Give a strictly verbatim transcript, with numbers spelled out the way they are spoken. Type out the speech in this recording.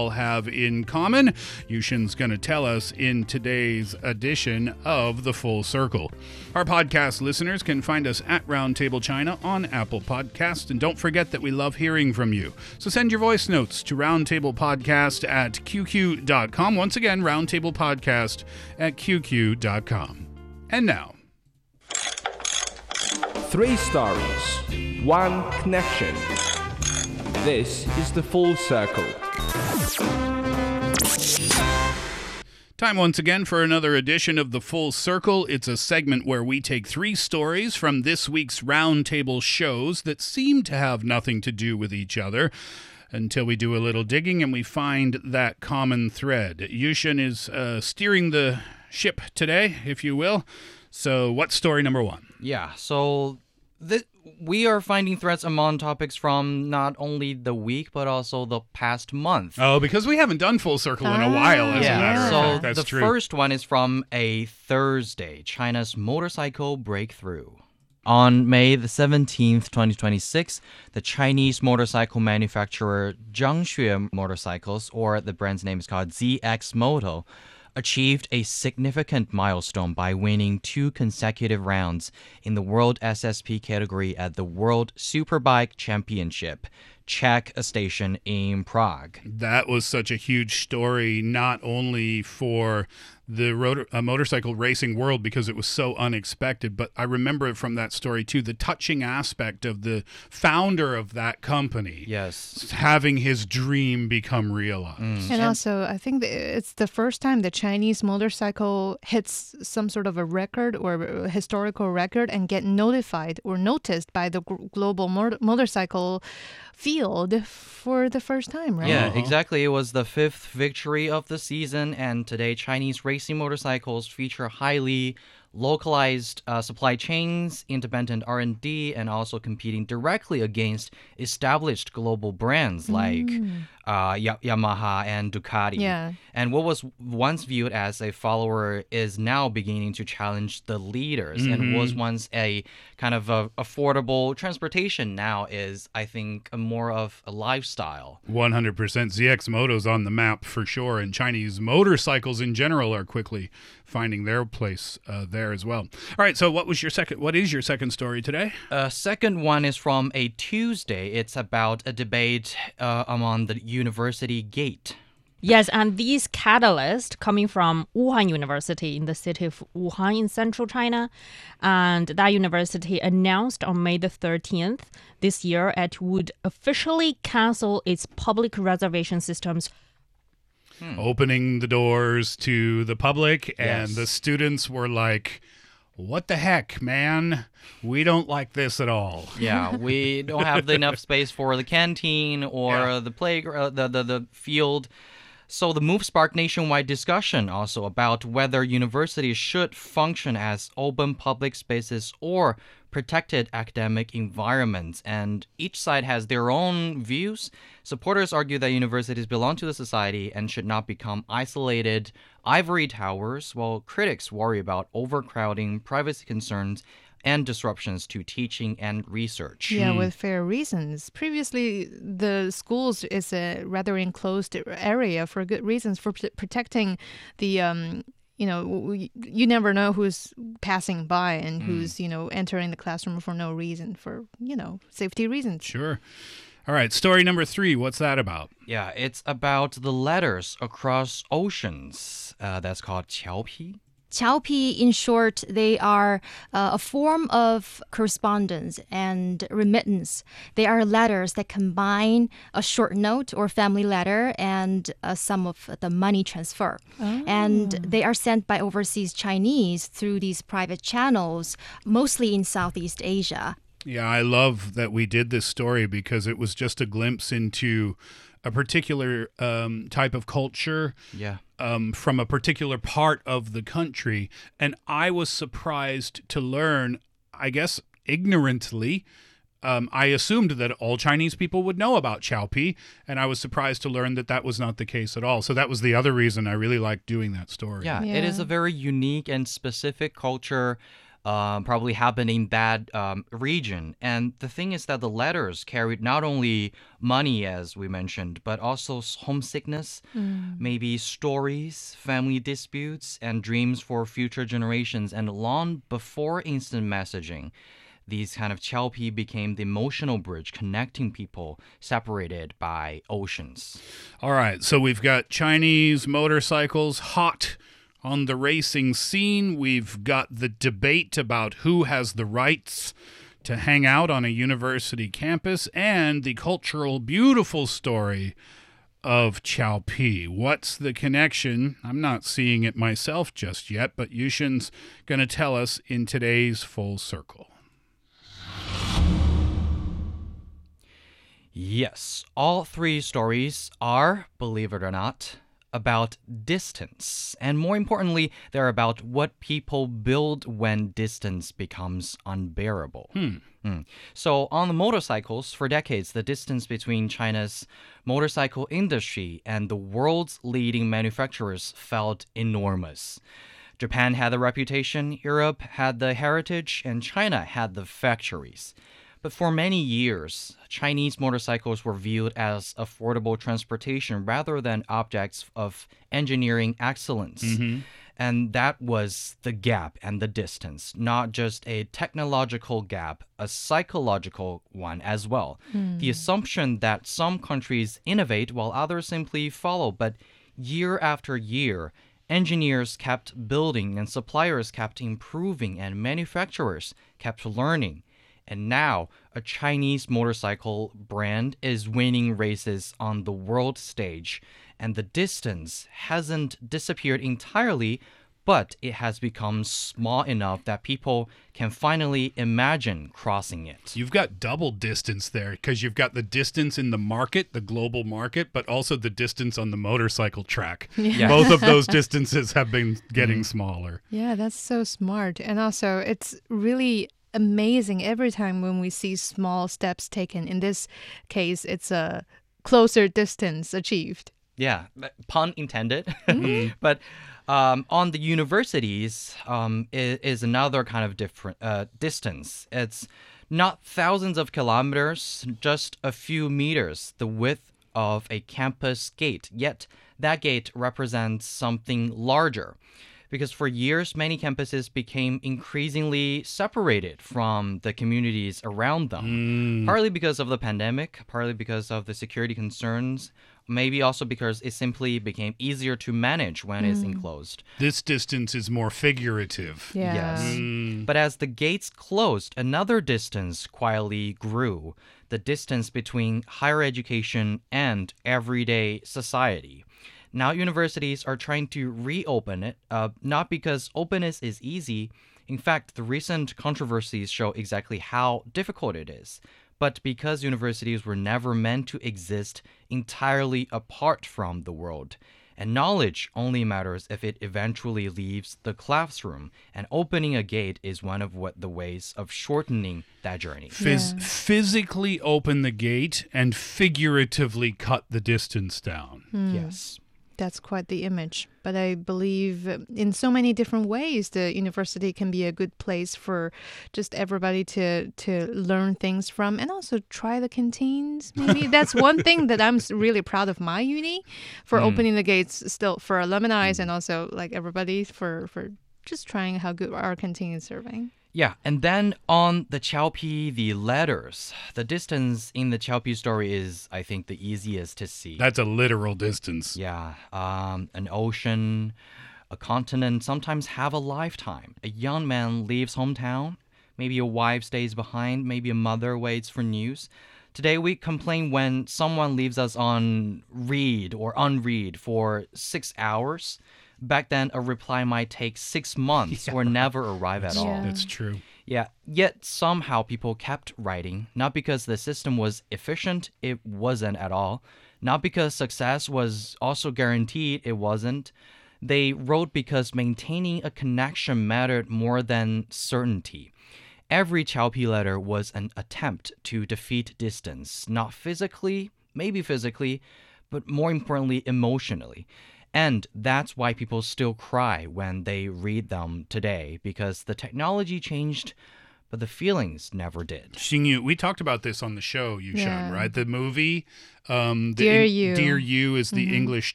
all have in common? Yushin's going to tell us in today's edition of The Full Circle. Our podcast listeners can find us at Roundtable China on Apple Podcasts, and don't forget that we love hearing from you. So send your voice notes to roundtablepodcast at q q dot com. Once again, roundtablepodcast at q q dot com. And now, three stories, one connection. This is The Full Circle. Time once again for another edition of The Full Circle. It's a segment where we take three stories from this week's roundtable shows that seem to have nothing to do with each other until we do a little digging and we find that common thread. Yushin is uh, steering the ship today, if you will. So what's story number one? Yeah, so th- we are finding threads among topics from not only the week, but also the past month. Oh, because we haven't done Full Circle in a while, as yeah. a matter of so fact. That's the true. first one is from a Thursday, China's motorcycle breakthrough. On May the seventeenth, twenty twenty-six, the Chinese motorcycle manufacturer Zhangxue Motorcycles, or the brand's name is called Z X Moto, achieved a significant milestone by winning two consecutive rounds in the World S S P category at the World Superbike Championship, Czech station in Prague. That was such a huge story, not only for the rotor, uh, motorcycle racing world because it was so unexpected, but I remember it from that story too, the touching aspect of the founder of that company. Yes. Having his dream become realized. Mm. And also, I think it's the first time the Chinese motorcycle hits some sort of a record or a historical record and get notified or noticed by the global mo- motorcycle field for the first time, right? Yeah, Uh-huh. exactly. It was the fifth victory of the season, and today Chinese racing motorcycles feature highly localized uh, supply chains, independent R and D, and also competing directly against established global brands like Mm. uh, Ya- Yamaha and Ducati. Yeah. And what was once viewed as a follower is now beginning to challenge the leaders, and was once a kind of a affordable transportation now is, I think, a more of a lifestyle. one hundred percent. Z X Moto's on the map for sure, and Chinese motorcycles in general are quickly finding their place uh, there as well. All right, so what was your second? What is your second story today? Uh, second one is from a Tuesday. It's about a debate uh, among the university gate. Yes, and these catalysts coming from Wuhan University in the city of Wuhan in central China. And that university announced on May the thirteenth this year it would officially cancel its public reservation systems. Hmm. Opening the doors to the public, and Yes. the students were like, what the heck, man? We don't like this at all. Yeah, we don't have enough space for the canteen or Yeah. the playground, the, the the field. So the move sparked nationwide discussion also about whether universities should function as open public spaces or protected academic environments. And each side has their own views. Supporters argue that universities belong to the society and should not become isolated ivory towers, while critics worry about overcrowding, privacy concerns, and disruptions to teaching and research. Yeah, with fair reasons. Previously, the schools is a rather enclosed area for good reasons, for p- protecting the, um, you know, w- you never know who's passing by and who's, you know, entering the classroom for no reason, for, you know, safety reasons. Sure. All right, story number three. What's that about? Yeah, it's about the letters across oceans. Uh, that's called 侨批. Qiaopi, in short, they are uh, a form of correspondence and remittance. They are letters that combine a short note or family letter and a sum of the money transfer. Oh. And they are sent by overseas Chinese through these private channels, mostly in Southeast Asia. Yeah, I love that we did this story because it was just a glimpse into a particular um, type of culture. Yeah. Um, from a particular part of the country. And I was surprised to learn, I guess ignorantly, um, I assumed that all Chinese people would know about Qiaopi, and I was surprised to learn that that was not the case at all. So that was the other reason I really liked doing that story. Yeah, Yeah. it is a very unique and specific culture uh, probably happened in that um, region. And the thing is that the letters carried not only money, as we mentioned, but also s- homesickness, maybe stories, family disputes, and dreams for future generations. And long before instant messaging, these kind of Chao-pi became the emotional bridge connecting people separated by oceans. All right, so we've got Chinese motorcycles hot on the racing scene. We've got the debate about who has the rights to hang out on a university campus, and the cultural, beautiful story of Chao-pi. What's the connection? I'm not seeing it myself just yet, but Yushin's going to tell us in today's Full Circle. Yes, all three stories are, believe it or not, about distance. And more importantly, they're about what people build when distance becomes unbearable. Hmm. Mm. So, on the motorcycles, for decades, the distance between China's motorcycle industry and the world's leading manufacturers felt enormous. Japan had the reputation, Europe had the heritage, and China had the factories. But for many years, Chinese motorcycles were viewed as affordable transportation rather than objects of engineering excellence. And that was the gap and the distance, not just a technological gap, a psychological one as well. The assumption that some countries innovate while others simply follow, but year after year, engineers kept building and suppliers kept improving and manufacturers kept learning. And now, a Chinese motorcycle brand is winning races on the world stage, and the distance hasn't disappeared entirely, but it has become small enough that people can finally imagine crossing it. You've got double distance there because you've got the distance in the market, the global market, but also the distance on the motorcycle track. Yeah. Both of those distances have been getting smaller. Yeah, that's so smart. And also, it's really amazing every time when we see small steps taken. In this case, it's a closer distance achieved. Yeah, but- pun intended. But um, on the universities um, is, is another kind of different uh, distance. It's not thousands of kilometers, just a few meters, the width of a campus gate. Yet that gate represents something larger. Because for years, many campuses became increasingly separated from the communities around them. Partly because of the pandemic, partly because of the security concerns, maybe also because it simply became easier to manage when it's enclosed. This distance is more figurative. Yeah. Yes. Mm. But as the gates closed, another distance quietly grew, the distance between higher education and everyday society. Now universities are trying to reopen it, uh, not because openness is easy. In fact, the recent controversies show exactly how difficult it is. But because universities were never meant to exist entirely apart from the world. And knowledge only matters if it eventually leaves the classroom. And opening a gate is one of what the ways of shortening that journey. Phys- Yeah. Physically open the gate and figuratively cut the distance down. Yes. That's quite the image. But I believe uh, in so many different ways, the university can be a good place for just everybody to to learn things from and also try the canteens. Maybe that's one thing that I'm s- really proud of my uni for opening the gates still for alumni and also like everybody for, for just trying how good our canteen is serving. Yeah, and then on the Chao-pi, the letters, the distance in the Chao-pi story is, I think, the easiest to see. That's a literal distance. Yeah, um, an ocean, a continent, sometimes have a lifetime. A young man leaves hometown, maybe a wife stays behind, maybe a mother waits for news. Today we complain when someone leaves us on read or unread for six hours. Back then, a reply might take six months or never arrive at all. Yeah. That's true. Yeah, yet somehow people kept writing, not because the system was efficient, it wasn't at all. Not because success was also guaranteed, it wasn't. They wrote because maintaining a connection mattered more than certainty. Every Chao-pi letter was an attempt to defeat distance, not physically, maybe physically, but more importantly, emotionally. And that's why people still cry when they read them today, because the technology changed, but the feelings never did. Xingyu, we talked about this on the show, Yushan, Yeah. right? The movie, um, the Dear Eng- You. Dear You is the English